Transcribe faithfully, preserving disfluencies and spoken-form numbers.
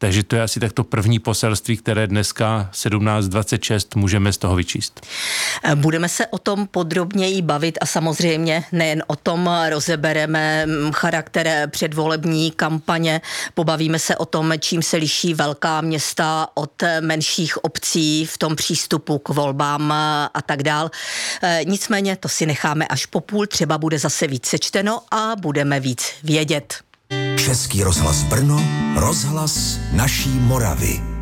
Takže to je asi takto první poselství, které dneska sedmnáct dvacet šest můžeme z toho vyčíst. Budeme se o tom podrobněji bavit a samozřejmě nejen o tom rozebereme charakter předvolební kampaně, pobavíme se o tom, čím se liší velká města od menších obcí v tom přístupu k volbám a tak dál. Nicméně to si necháme až po půl, třeba bude zase víc sečteno a budeme víc vědět. Český rozhlas Brno, rozhlas naší Moravy.